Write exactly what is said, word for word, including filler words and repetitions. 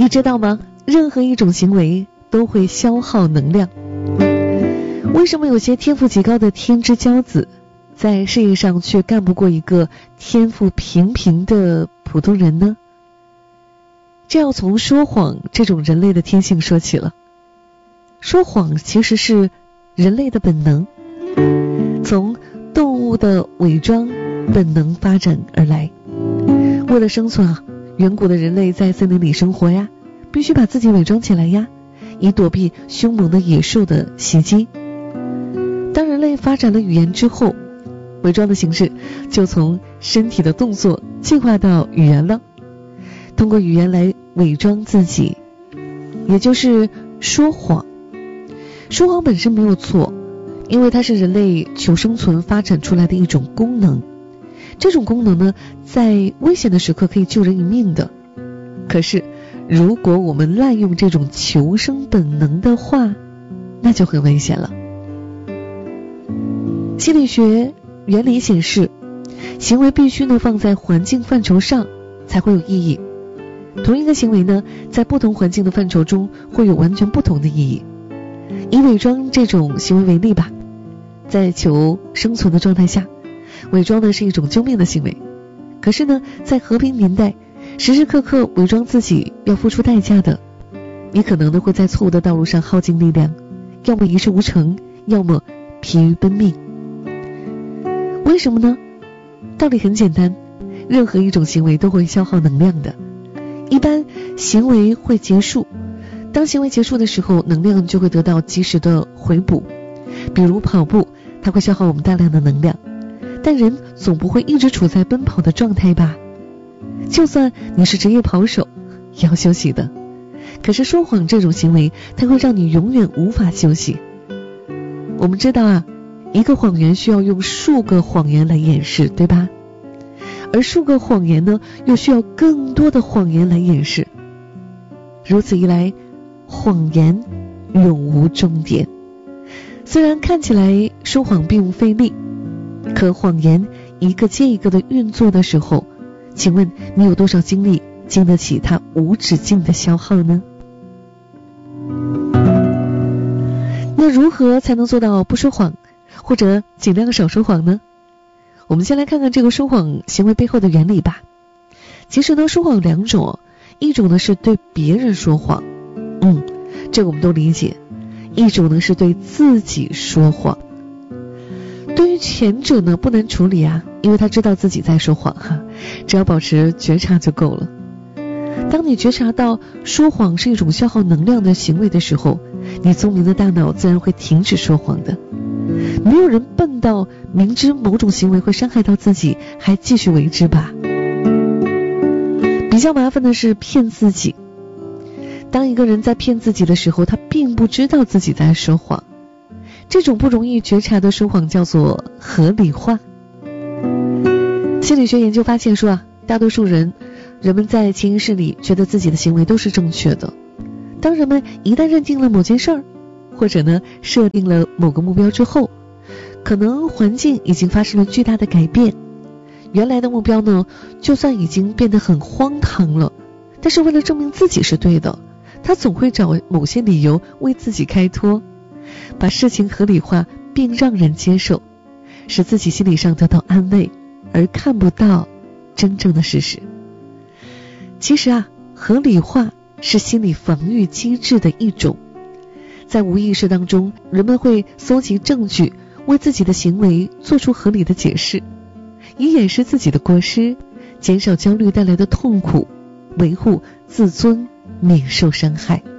你知道吗？任何一种行为都会消耗能量。为什么有些天赋极高的天之骄子，在事业上却干不过一个天赋平平的普通人呢？这要从说谎这种人类的天性说起了。说谎其实是人类的本能，从动物的伪装本能发展而来。为了生存啊，远古的人类在森林里生活呀，必须把自己伪装起来呀，以躲避凶猛的野兽的袭击。当人类发展了语言之后，伪装的形式就从身体的动作进化到语言了。通过语言来伪装自己，也就是说谎。说谎本身没有错，因为它是人类求生存发展出来的一种功能。这种功能呢，在危险的时刻可以救人一命的。可是如果我们滥用这种求生本能的话，那就很危险了。心理学原理显示，行为必须呢放在环境范畴上才会有意义。同一个行为呢，在不同环境的范畴中会有完全不同的意义。以伪装这种行为为例吧，在求生存的状态下，伪装呢是一种救命的行为。可是呢，在和平年代，时时刻刻伪装自己要付出代价的，你可能呢会在错误的道路上耗尽力量，要么一事无成，要么疲于奔命。为什么呢？道理很简单，任何一种行为都会消耗能量的。一般行为会结束，当行为结束的时候，能量就会得到及时的回补。比如跑步，它会消耗我们大量的能量，但人总不会一直处在奔跑的状态吧？就算你是职业跑手，也要休息的。可是说谎这种行为，它会让你永远无法休息。我们知道啊，一个谎言需要用数个谎言来掩饰，对吧？而数个谎言呢，又需要更多的谎言来掩饰。如此一来，谎言永无终点。虽然看起来说谎并不费力，可谎言一个接一个的运作的时候，请问你有多少精力经得起它无止境的消耗呢？那如何才能做到不说谎，或者尽量少说谎呢？我们先来看看这个说谎行为背后的原理吧。其实呢，说谎有两种，一种呢是对别人说谎，嗯，这个我们都理解；一种呢是对自己说谎。对于前者呢不难处理啊，因为他知道自己在说谎哈，只要保持觉察就够了。当你觉察到说谎是一种消耗能量的行为的时候，你聪明的大脑自然会停止说谎的。没有人笨到明知某种行为会伤害到自己还继续为之吧。比较麻烦的是骗自己。当一个人在骗自己的时候，他并不知道自己在说谎。这种不容易觉察的说谎叫做合理化。心理学研究发现说啊，大多数人人们在潜意识里觉得自己的行为都是正确的。当人们一旦认定了某件事儿，或者呢设定了某个目标之后，可能环境已经发生了巨大的改变。原来的目标呢，就算已经变得很荒唐了，但是为了证明自己是对的，他总会找某些理由为自己开脱，把事情合理化并让人接受，使自己心理上得到安慰，而看不到真正的事实。其实啊，合理化是心理防御机制的一种。在无意识当中，人们会搜集证据，为自己的行为做出合理的解释，以掩饰自己的过失，减少焦虑带来的痛苦，维护自尊，免受伤害。